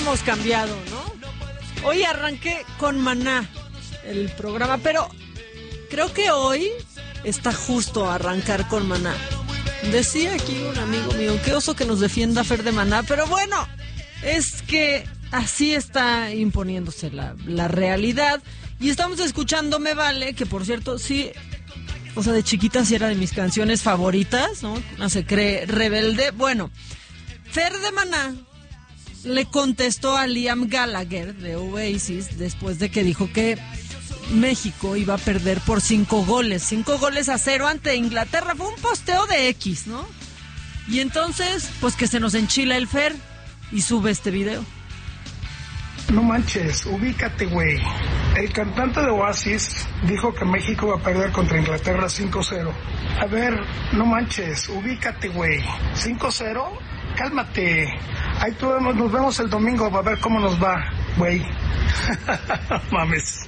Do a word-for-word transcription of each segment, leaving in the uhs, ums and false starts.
hemos cambiado, ¿no? Hoy arranqué con Maná el programa, pero creo que hoy está justo arrancar con Maná. Decía aquí un amigo mío, qué oso que nos defienda Fer de Maná, pero bueno, es que así está imponiéndose la, la realidad. Y estamos escuchando Me Vale, que por cierto, sí, o sea, de chiquita sí era de mis canciones favoritas, ¿no? Una se cree rebelde. Bueno, Fer de Maná le contestó a Liam Gallagher de Oasis después de que dijo que México iba a perder por cinco goles, cinco goles a cero ante Inglaterra. Fue un posteo de X, ¿no? Y entonces, pues que se nos enchila el Fer y sube este video. No manches, ubícate, güey. El cantante de Oasis dijo que México va a perder contra Inglaterra cinco cero. A ver, no manches, ubícate, güey. ¿cinco cero? Cálmate. Ahí tú vemos, nos vemos el domingo para ver cómo nos va, güey. Mames.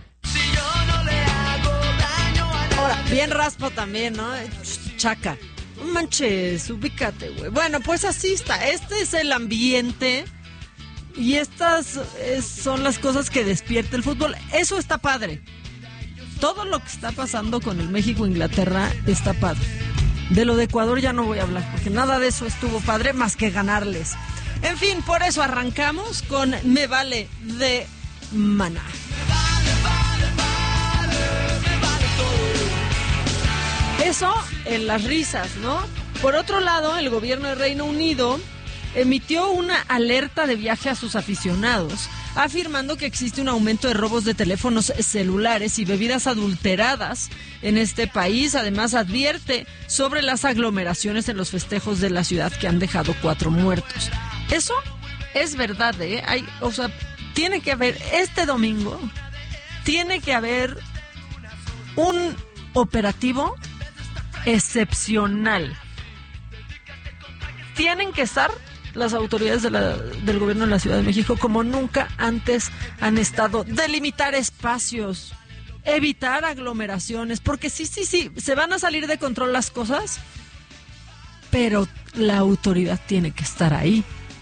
Ahora, bien raspa también, ¿no? Chaca. No manches, ubícate, güey. Bueno, pues así está. Este es el ambiente y estas es, son las cosas que despierta el fútbol. Eso está padre. Todo lo que está pasando con el México-Inglaterra está padre. De lo de Ecuador ya no voy a hablar, porque nada de eso estuvo padre más que ganarles. En fin, por eso arrancamos con Me Vale de Maná. Eso en las risas, ¿no? Por otro lado, el gobierno de Reino Unido emitió una alerta de viaje a sus aficionados, afirmando que existe un aumento de robos de teléfonos celulares y bebidas adulteradas en este país. Además, advierte sobre las aglomeraciones en los festejos de la ciudad que han dejado cuatro muertos. Eso es verdad, ¿eh? Hay, o sea, tiene que haber, este domingo, tiene que haber un operativo excepcional. Tienen que estar las autoridades de la, del gobierno de la Ciudad de México como nunca antes han estado. Delimitar espacios, evitar aglomeraciones, porque sí, sí, sí, se van a salir de control las cosas, pero la autoridad tiene que estar ahí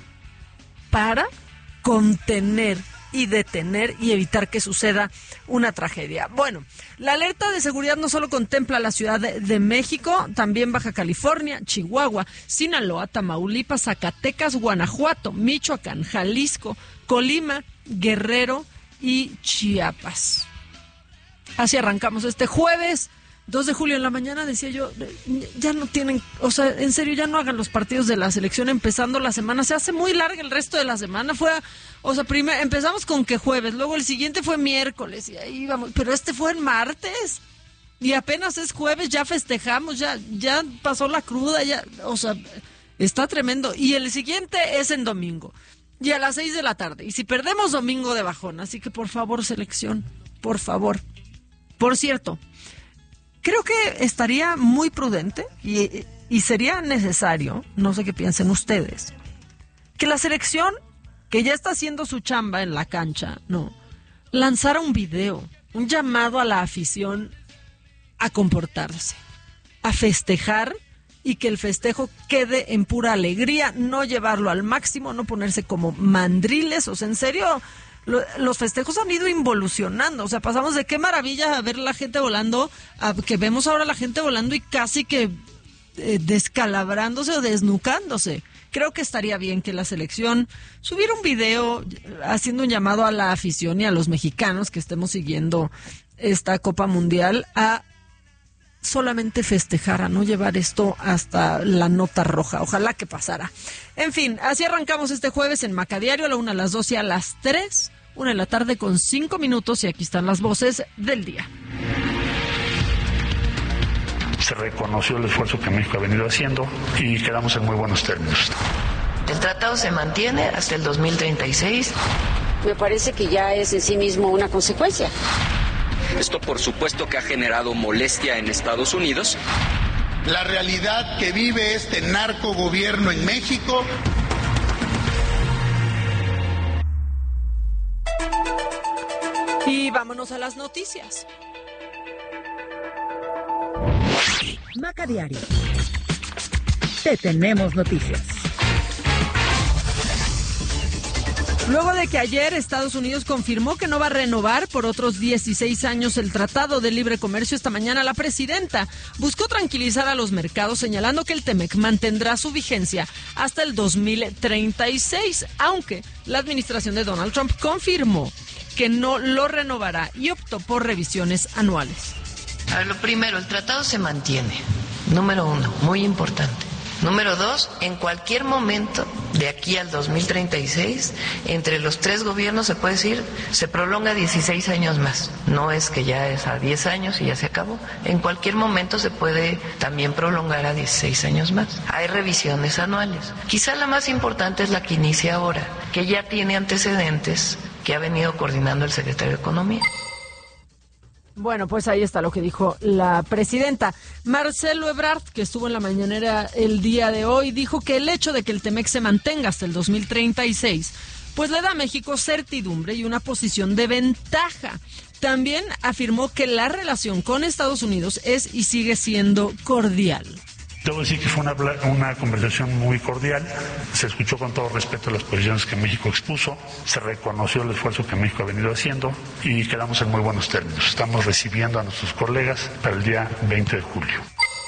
para contener y detener y evitar que suceda una tragedia. Bueno, la alerta de seguridad no solo contempla la Ciudad de, de México, también Baja California, Chihuahua, Sinaloa, Tamaulipas, Zacatecas, Guanajuato, Michoacán, Jalisco, Colima, Guerrero y Chiapas. Así arrancamos este jueves dos de julio en la mañana. Decía yo, ya no tienen, o sea, en serio, ya no hagan los partidos de la selección empezando la semana, se hace muy larga el resto de la semana. Fue, o sea, primero empezamos con que jueves, luego el siguiente fue miércoles y ahí vamos, pero este fue en martes y apenas es jueves, ya festejamos, ya ya pasó la cruda, ya, o sea, está tremendo. Y el siguiente es en domingo y a las seis de la tarde, y si perdemos domingo de bajón, así que por favor, selección, por favor. Por cierto, creo que estaría muy prudente y, y sería necesario, no sé qué piensen ustedes, que la selección, que ya está haciendo su chamba en la cancha, no, lanzara un video, un llamado a la afición a comportarse, a festejar, y que el festejo quede en pura alegría, no llevarlo al máximo, no ponerse como mandriles. O sea, en serio, lo, los festejos han ido involucionando. O sea, pasamos de qué maravilla a ver la gente volando, a que vemos ahora la gente volando y casi que eh, descalabrándose o desnucándose. Creo que estaría bien que la selección subiera un video haciendo un llamado a la afición y a los mexicanos que estemos siguiendo esta Copa Mundial a solamente festejar, a no llevar esto hasta la nota roja. Ojalá que pasara. En fin, así arrancamos este jueves en Macadiario, a la una, a las dos y a las tres, una de la tarde con cinco minutos, y aquí están las voces del día. Se reconoció el esfuerzo que México ha venido haciendo y quedamos en muy buenos términos. El tratado se mantiene hasta el dos mil treinta y seis. Me parece que ya es en sí mismo una consecuencia. Esto, por supuesto, que ha generado molestia en Estados Unidos. La realidad que vive este narcogobierno en México. Y vámonos a las noticias. Macadiario. Te tenemos noticias. Luego de que ayer Estados Unidos confirmó que no va a renovar por otros dieciséis años el Tratado de Libre Comercio, esta mañana la presidenta buscó tranquilizar a los mercados señalando que el TEMEC mantendrá su vigencia hasta el dos mil treinta y seis, aunque la administración de Donald Trump confirmó que no lo renovará y optó por revisiones anuales. A ver, lo primero, el tratado se mantiene. Número uno, muy importante. Número dos, en cualquier momento de aquí al dos mil treinta y seis, entre los tres gobiernos se puede decir, se prolonga dieciséis años más. No es que ya es a diez años y ya se acabó. En cualquier momento se puede también prolongar a dieciséis años más. Hay revisiones anuales. Quizá la más importante es la que inicia ahora, que ya tiene antecedentes que ha venido coordinando el secretario de Economía. Bueno, pues ahí está lo que dijo la presidenta. Marcelo Ebrard, que estuvo en la mañanera el día de hoy, dijo que el hecho de que el TEMEC se mantenga hasta el dos mil treinta y seis, pues le da a México certidumbre y una posición de ventaja. También afirmó que la relación con Estados Unidos es y sigue siendo cordial. Debo decir que fue una, una conversación muy cordial, se escuchó con todo respeto las posiciones que México expuso, se reconoció el esfuerzo que México ha venido haciendo y quedamos en muy buenos términos. Estamos recibiendo a nuestros colegas para el día veinte de julio.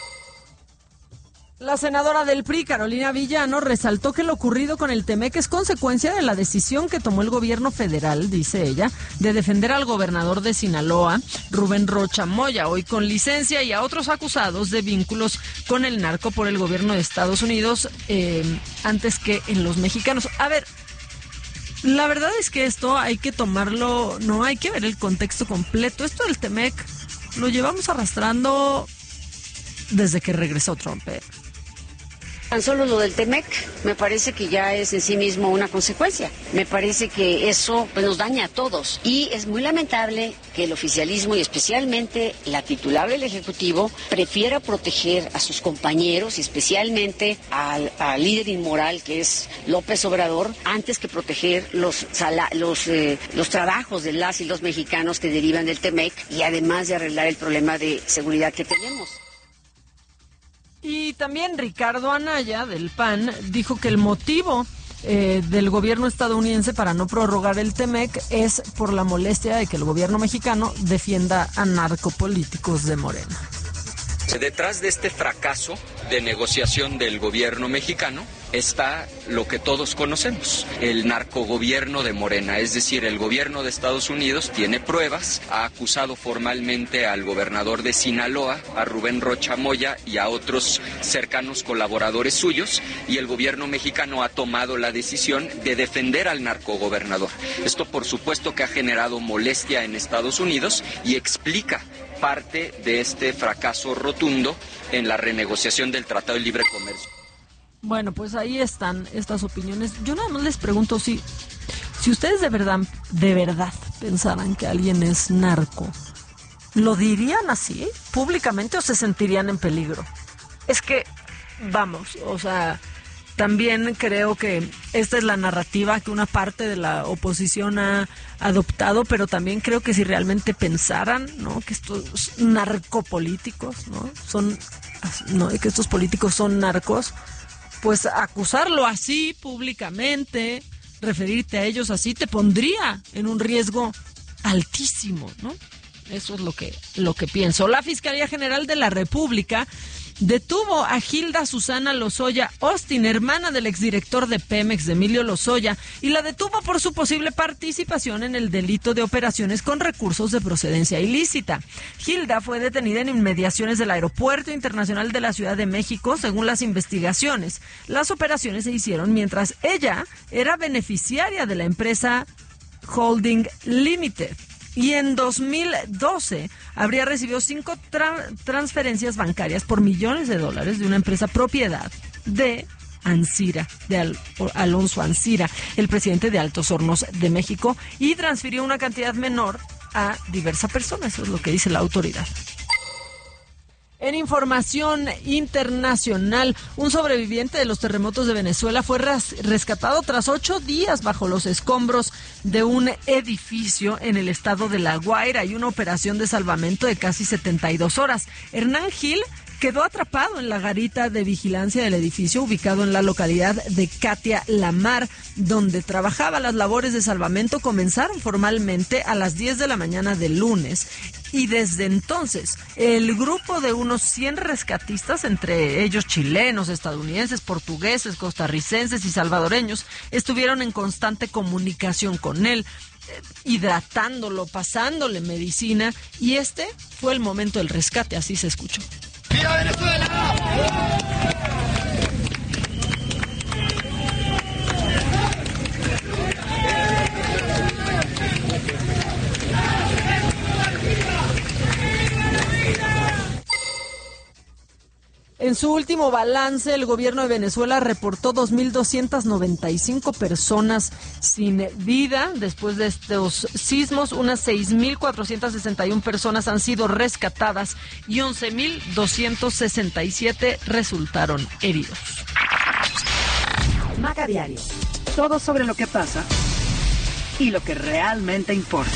La senadora del P R I, Carolina Villano, resaltó que lo ocurrido con el TEMEC es consecuencia de la decisión que tomó el gobierno federal, dice ella, de defender al gobernador de Sinaloa, Rubén Rocha Moya, hoy con licencia, y a otros acusados de vínculos con el narco por el gobierno de Estados Unidos, eh, antes que en los mexicanos. A ver, la verdad es que esto hay que tomarlo, no hay que ver el contexto completo. Esto del TEMEC lo llevamos arrastrando desde que regresó Trump, ¿eh? Tan solo lo del TEMEC me parece que ya es en sí mismo una consecuencia. Me parece que eso pues, nos daña a todos. Y es muy lamentable que el oficialismo y especialmente la titular del Ejecutivo prefiera proteger a sus compañeros y especialmente al, al líder inmoral que es López Obrador antes que proteger los, sala, los, eh, los trabajos de las y los mexicanos que derivan del TEMEC y además de arreglar el problema de seguridad que tenemos. Y también Ricardo Anaya, del P A N, dijo que el motivo eh, del gobierno estadounidense para no prorrogar el TEMEC es por la molestia de que el gobierno mexicano defienda a narcopolíticos de Morena. Detrás de este fracaso de negociación del gobierno mexicano está lo que todos conocemos, el narcogobierno de Morena, es decir, el gobierno de Estados Unidos tiene pruebas, ha acusado formalmente al gobernador de Sinaloa, a Rubén Rocha Moya y a otros cercanos colaboradores suyos, y el gobierno mexicano ha tomado la decisión de defender al narcogobernador. Esto, por supuesto, que ha generado molestia en Estados Unidos y explica parte de este fracaso rotundo en la renegociación del Tratado de Libre Comercio. Bueno, pues ahí están estas opiniones. Yo nada más les pregunto si, si ustedes de verdad, de verdad pensaran que alguien es narco, ¿lo dirían así públicamente o se sentirían en peligro? Es que, vamos, o sea, también creo que esta es la narrativa que una parte de la oposición ha adoptado, pero también creo que si realmente pensaran, ¿no?, que estos narcopolíticos, ¿no?, son, no, que estos políticos son narcos, pues acusarlo así públicamente, referirte a ellos así, te pondría en un riesgo altísimo, ¿no? Eso es lo que, lo que pienso. La Fiscalía General de la República detuvo a Gilda Susana Lozoya Austin, hermana del exdirector de Pemex, de Emilio Lozoya, y la detuvo por su posible participación en el delito de operaciones con recursos de procedencia ilícita. Gilda fue detenida en inmediaciones del Aeropuerto Internacional de la Ciudad de México, según las investigaciones. Las operaciones se hicieron mientras ella era beneficiaria de la empresa Holding Limited. Y en dos mil doce habría recibido cinco tra- transferencias bancarias por millones de dólares de una empresa propiedad de Ancira, de Al- Alonso Ancira, el presidente de Altos Hornos de México, y transfirió una cantidad menor a diversas personas. Eso es lo que dice la autoridad. En información internacional, un sobreviviente de los terremotos de Venezuela fue res- rescatado tras ocho días bajo los escombros de un edificio en el estado de La Guaira y una operación de salvamento de casi setenta y dos horas. Hernán Gil quedó atrapado en la garita de vigilancia del edificio ubicado en la localidad de Katia La Mar, donde trabajaba. Las labores de salvamento comenzaron formalmente a las diez de la mañana del lunes y desde entonces el grupo de unos cien rescatistas, entre ellos chilenos, estadounidenses, portugueses, costarricenses y salvadoreños, estuvieron en constante comunicación con él, hidratándolo, pasándole medicina, y este fue el momento del rescate. Así se escuchó. ¡Viva Venezuela! En su último balance, el gobierno de Venezuela reportó dos mil doscientas noventa y cinco personas sin vida. Después de estos sismos, unas seis mil cuatrocientas sesenta y una personas han sido rescatadas y once mil doscientos sesenta y siete resultaron heridos. Maca Diario. Todo sobre lo que pasa y lo que realmente importa.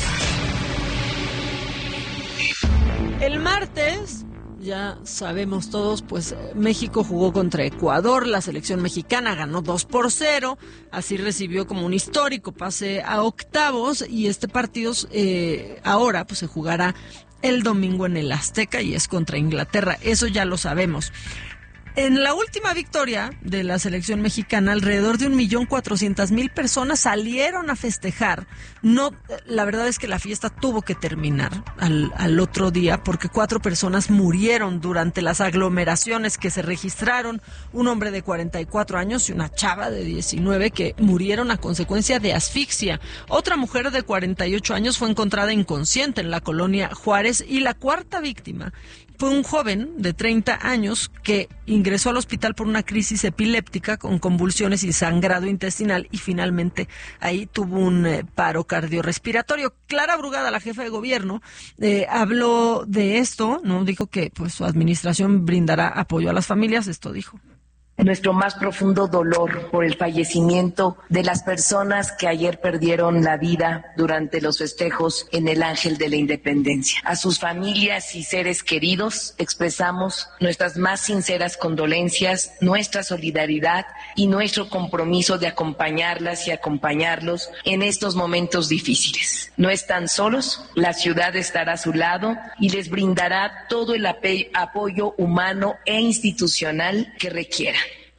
El martes, ya sabemos todos, pues México jugó contra Ecuador, la selección mexicana ganó dos por cero, así recibió como un histórico pase a octavos, y este partido eh, ahora pues se jugará el domingo en el Azteca y es contra Inglaterra, eso ya lo sabemos. En la última victoria de la selección mexicana, alrededor de un millón cuatrocientas mil personas salieron a festejar. No, la verdad es que la fiesta tuvo que terminar al, al otro día porque cuatro personas murieron durante las aglomeraciones que se registraron. Un hombre de cuarenta y cuatro años y una chava de diecinueve que murieron a consecuencia de asfixia. Otra mujer de cuarenta y ocho años fue encontrada inconsciente en la colonia Juárez, y la cuarta víctima fue un joven de treinta años que ingresó al hospital por una crisis epiléptica con convulsiones y sangrado intestinal, y finalmente ahí tuvo un eh, paro cardiorrespiratorio. Clara Brugada, la jefa de gobierno, eh, habló de esto, ¿no? Dijo que pues su administración brindará apoyo a las familias. Esto dijo: nuestro más profundo dolor por el fallecimiento de las personas que ayer perdieron la vida durante los festejos en el Ángel de la Independencia. A sus familias y seres queridos expresamos nuestras más sinceras condolencias, nuestra solidaridad y nuestro compromiso de acompañarlas y acompañarlos en estos momentos difíciles. No están solos, la ciudad estará a su lado y les brindará todo el apoyo humano e institucional que requieran.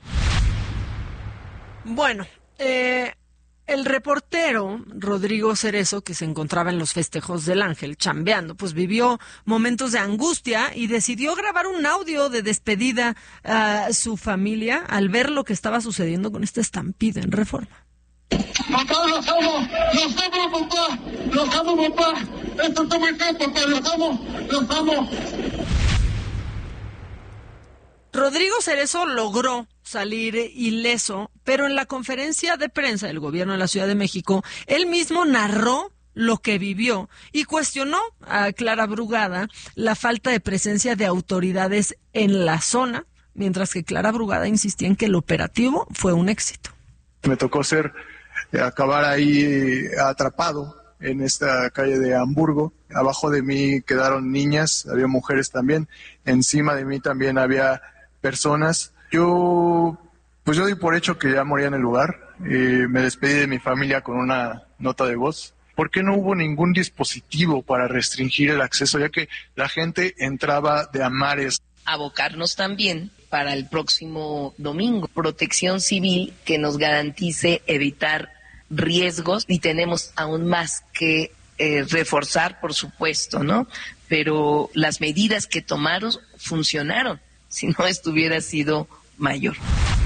Bueno, eh, el reportero Rodrigo Cerezo, que se encontraba en los festejos del Ángel chambeando, pues vivió momentos de angustia y decidió grabar un audio de despedida a su familia al ver lo que estaba sucediendo con esta estampida en Reforma. Papá, los amo, los amo, papá, los amo, papá, esto está muy feo, papá, los amo, los amo. Rodrigo Cerezo logró salir ileso, pero en la conferencia de prensa del gobierno de la Ciudad de México, él mismo narró lo que vivió y cuestionó a Clara Brugada la falta de presencia de autoridades en la zona, mientras que Clara Brugada insistía en que el operativo fue un éxito. Me tocó ser, eh, acabar ahí atrapado en esta calle de Hamburgo. Abajo de mí quedaron niñas, había mujeres también, encima de mí también había personas. Yo, pues yo di por hecho que ya moría en el lugar. Eh, me despedí de mi familia con una nota de voz. ¿Por qué no hubo ningún dispositivo para restringir el acceso, ya que la gente entraba de a mares? Abocarnos también para el próximo domingo, protección civil que nos garantice evitar riesgos, y tenemos aún más que eh, reforzar, por supuesto, ¿no? Pero las medidas que tomaron funcionaron. Si no, esto hubiera sido mayor.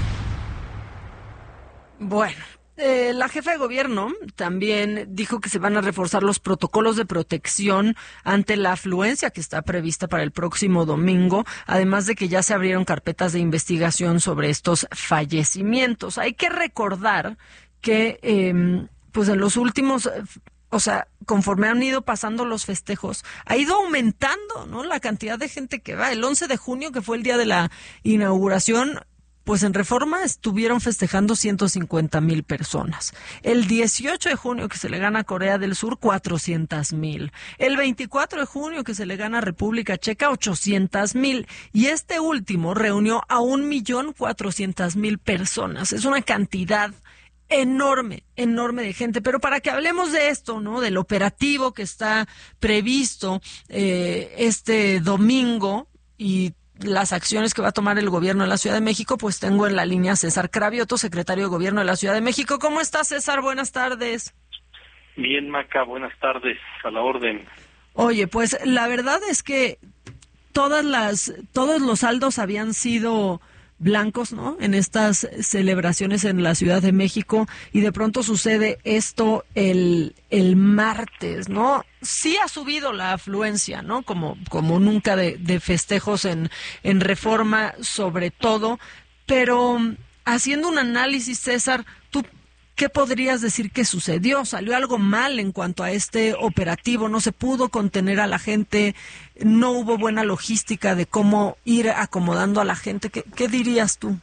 Bueno, eh, la jefa de gobierno también dijo que se van a reforzar los protocolos de protección ante la afluencia que está prevista para el próximo domingo, además de que ya se abrieron carpetas de investigación sobre estos fallecimientos. Hay que recordar que, eh, pues en los últimos... O sea, conforme han ido pasando los festejos, ha ido aumentando, ¿no?, la cantidad de gente que va. El once de junio, que fue el día de la inauguración, pues en Reforma estuvieron festejando ciento cincuenta mil personas. El dieciocho de junio, que se le gana a Corea del Sur, cuatrocientos mil. El veinticuatro de junio, que se le gana a República Checa, ochocientos mil. Y este último reunió a un millón cuatrocientos mil personas. Es una cantidad enorme, enorme de gente. Pero para que hablemos de esto, ¿no? Del operativo que está previsto eh, este domingo y las acciones que va a tomar el gobierno de la Ciudad de México, pues tengo en la línea a César Cravioto, secretario de Gobierno de la Ciudad de México. ¿Cómo estás, César? Buenas tardes. Bien, Maca, buenas tardes, a la orden. Oye, pues la verdad es que todas las, todos los saldos habían sido blancos, ¿no? En estas celebraciones en la Ciudad de México, y de pronto sucede esto el, el martes, ¿no? Sí ha subido la afluencia, ¿no? Como, como nunca de, de festejos en, en Reforma, sobre todo, pero haciendo un análisis, César, ¿tú qué podrías decir que sucedió? ¿Salió algo mal en cuanto a este operativo? ¿No se pudo contener a la gente? ¿No hubo buena logística de cómo ir acomodando a la gente? ¿Qué, qué dirías tú?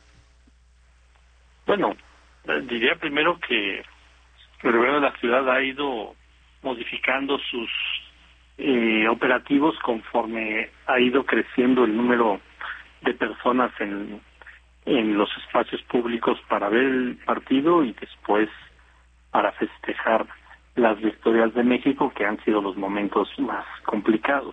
Bueno, diría primero que el gobierno de la ciudad ha ido modificando sus eh, operativos conforme ha ido creciendo el número de personas en en los espacios públicos para ver el partido y después para festejar las victorias de México, que han sido los momentos más complicados.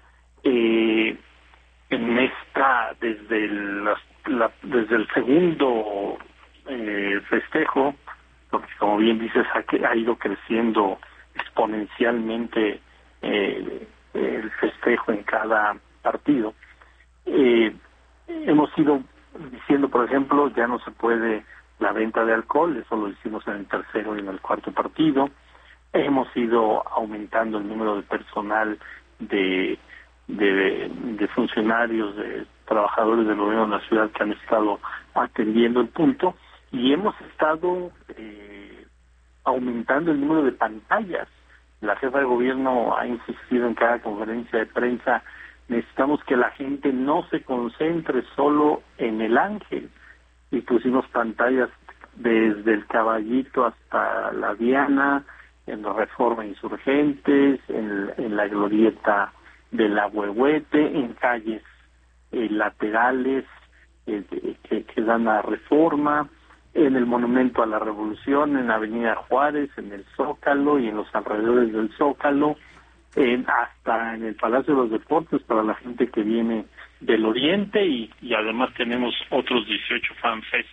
Eh, en esta, desde el, la, desde el segundo eh, festejo, porque como bien dices, ha, ha ido creciendo exponencialmente eh, el festejo en cada partido. Eh, hemos ido diciendo, por ejemplo, ya no se puede la venta de alcohol, eso lo hicimos en el tercero y en el cuarto partido. Hemos ido aumentando el número de personal de de, de funcionarios, de trabajadores del gobierno de la ciudad que han estado atendiendo el punto, y hemos estado eh, aumentando el número de pantallas. La jefa de gobierno ha insistido en cada conferencia de prensa: necesitamos que la gente no se concentre solo en el Ángel, y pusimos pantallas desde el Caballito hasta la Diana, en la Reforma Insurgentes, en, en la Glorieta de la Huehuete, en calles eh, laterales eh, que, que dan a Reforma, en el Monumento a la Revolución, en la Avenida Juárez, en el Zócalo y en los alrededores del Zócalo, En, hasta en el Palacio de los Deportes para la gente que viene del Oriente, y, y además tenemos otros dieciocho fanfests.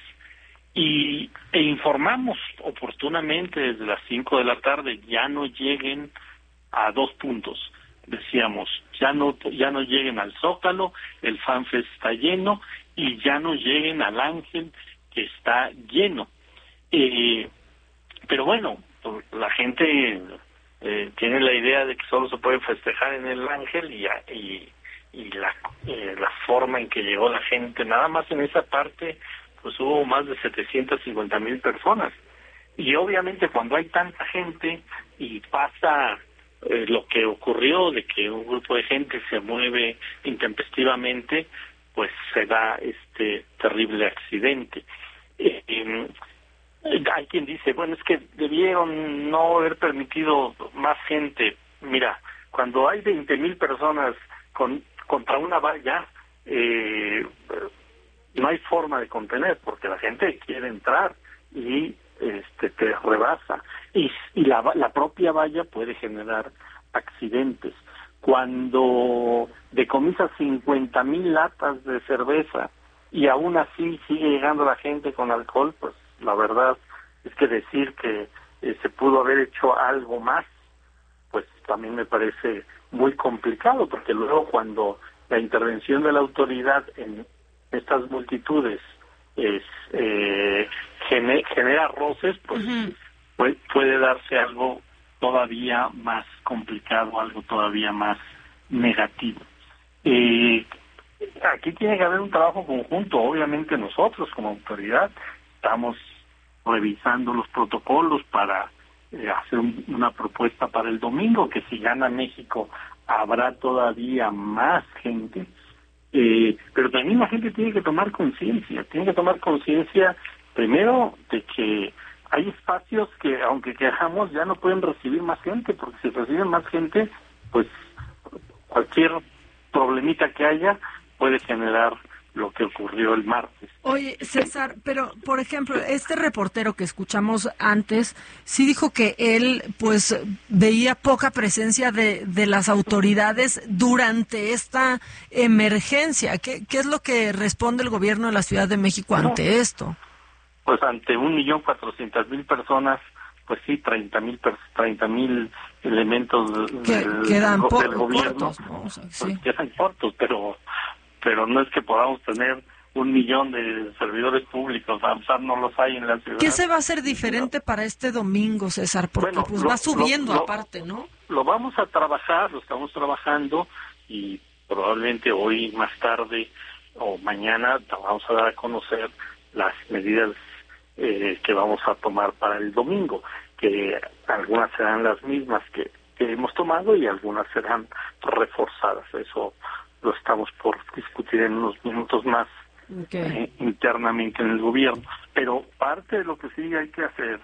Y e informamos oportunamente desde las cinco de la tarde: ya no lleguen a dos puntos. Decíamos, ya no ya no lleguen al Zócalo, el fanfest está lleno, y ya no lleguen al Ángel, que está lleno. Eh, pero bueno, la gente Eh, tiene la idea de que solo se puede festejar en el Ángel, y, y, y la, eh, la forma en que llegó la gente, nada más en esa parte, pues hubo más de setecientas cincuenta mil personas. Y obviamente cuando hay tanta gente y pasa eh, lo que ocurrió, de que un grupo de gente se mueve intempestivamente, pues se da este terrible accidente. Eh, eh, Hay quien dice, bueno, es que debieron no haber permitido más gente. Mira, cuando hay veinte mil personas con, contra una valla, eh, no hay forma de contener, porque la gente quiere entrar y este te rebasa. Y, y la, la propia valla puede generar accidentes. Cuando decomisas cincuenta mil latas de cerveza y aún así sigue llegando la gente con alcohol, pues la verdad es que decir que eh, se pudo haber hecho algo más, pues también me parece muy complicado, porque luego cuando la intervención de la autoridad en estas multitudes es eh, gener, genera roces, pues uh-huh. puede, puede darse algo todavía más complicado, algo todavía más negativo. Eh, aquí tiene que haber un trabajo conjunto. Obviamente nosotros como autoridad estamos revisando los protocolos para eh, hacer un, una propuesta para el domingo, que si gana México habrá todavía más gente. Eh, pero también la gente tiene que tomar conciencia, tiene que tomar conciencia primero de que hay espacios que, aunque quejamos, ya no pueden recibir más gente, porque si reciben más gente, pues cualquier problemita que haya puede generar lo que ocurrió el martes. Oye, César, pero por ejemplo, este reportero que escuchamos antes, sí dijo que él pues veía poca presencia de, de las autoridades durante esta emergencia. ¿Qué, qué es lo que responde el gobierno de la Ciudad de México ante no, esto? Pues ante un millón cuatrocientas mil personas, pues sí, treinta mil treinta mil elementos del, quedan del, po- del gobierno, cortos, ¿no? O sea, sí. Pues quedan cortos, pero pero no es que podamos tener un millón de servidores públicos, o sea, no los hay en la ciudad. ¿Qué se va a hacer diferente para este domingo, César? Porque bueno, pues lo, va subiendo lo, lo, aparte, ¿no? Lo vamos a trabajar, lo estamos trabajando y probablemente hoy más tarde o mañana vamos a dar a conocer las medidas eh, que vamos a tomar para el domingo, que algunas serán las mismas que, que hemos tomado y algunas serán reforzadas. Eso lo estamos por discutir en unos minutos más okay. eh, internamente en el gobierno. Pero parte de lo que sí hay que hacer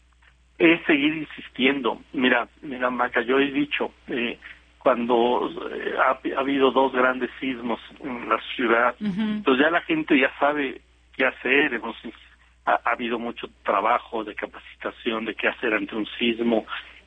es seguir insistiendo. Mira, mira, Maca, yo he dicho, eh, cuando eh, ha, ha habido dos grandes sismos en la ciudad, uh-huh. pues ya la gente ya sabe qué hacer. Hemos, ha, ha habido mucho trabajo de capacitación de qué hacer ante un sismo.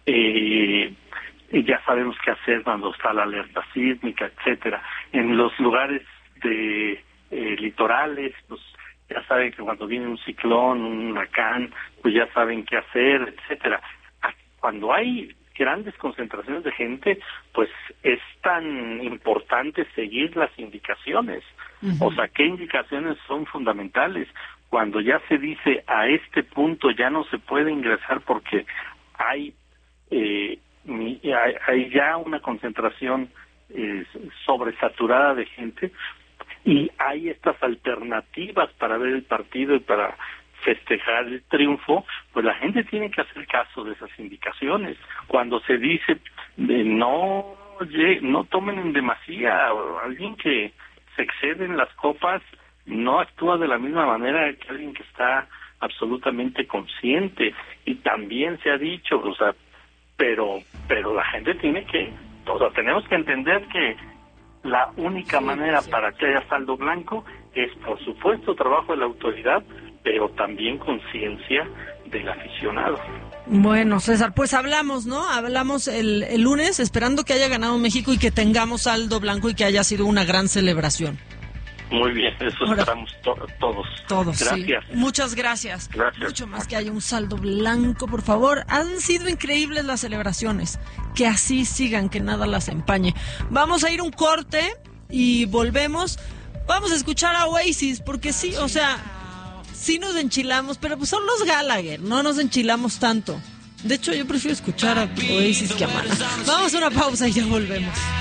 Eh, Y ya sabemos qué hacer cuando está la alerta sísmica, etcétera. En los lugares de eh, litorales, pues ya saben que cuando viene un ciclón, un huracán, pues ya saben qué hacer, etcétera. Cuando hay grandes concentraciones de gente, pues es tan importante seguir las indicaciones. Uh-huh. O sea, ¿qué indicaciones son fundamentales? Cuando ya se dice a este punto ya no se puede ingresar porque hay eh, Hay, hay ya una concentración eh, sobresaturada de gente y hay estas alternativas para ver el partido y para festejar el triunfo, pues la gente tiene que hacer caso de esas indicaciones. Cuando se dice de no no tomen en demasía, alguien que se excede en las copas no actúa de la misma manera que alguien que está absolutamente consciente. Y también se ha dicho, o sea, pero pero la gente tiene que, o sea, tenemos que entender que la única sí, manera sí. para que haya saldo blanco es, por supuesto, trabajo de la autoridad, pero también conciencia del aficionado. Bueno, César, pues hablamos, ¿no? Hablamos el, el lunes, esperando que haya ganado México y que tengamos saldo blanco y que haya sido una gran celebración. Muy bien, eso Ahora, esperamos to- todos. Todos, gracias. Sí. Muchas gracias. Gracias. Mucho más que haya un saldo blanco, por favor. Han sido increíbles las celebraciones. Que así sigan, que nada las empañe. Vamos a ir un corte y volvemos. Vamos a escuchar a Oasis, porque sí, o sea, sí nos enchilamos, pero pues son los Gallagher, no nos enchilamos tanto. De hecho, yo prefiero escuchar a Oasis que a Maná. Vamos a una pausa y ya volvemos.